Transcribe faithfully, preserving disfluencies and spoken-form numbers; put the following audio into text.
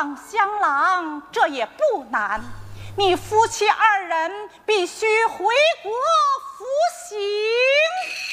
望相郎，这也不难。你夫妻二人必须回国服刑。